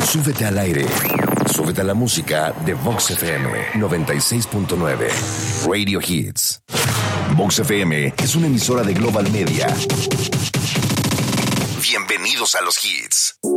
Súbete al aire. Súbete a la música de Vox FM 96.9. Radio Hits. Vox FM es una emisora de Global Media. Bienvenidos a los hits.